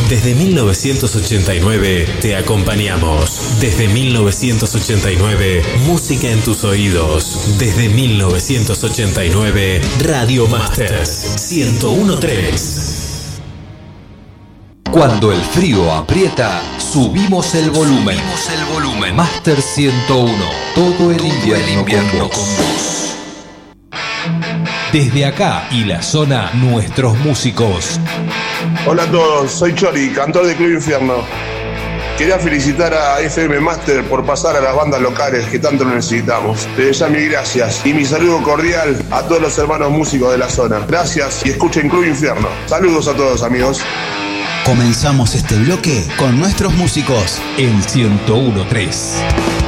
Desde 1989 te acompañamos. Desde 1989, música en tus oídos. Desde 1989, Radio Masters 101.3. Cuando el frío aprieta, subimos el volumen. Master 101. Todo el invierno con vos. Desde acá y la zona, nuestros músicos. Hola a todos, soy Chori, cantor de Club Infierno. Quería felicitar a FM Master por pasar a las bandas locales que tanto necesitamos. Desde ya mil gracias y mi saludo cordial a todos los hermanos músicos de la zona. Gracias y escuchen Club Infierno. Saludos a todos, amigos. Comenzamos este bloque con nuestros músicos en 101.3.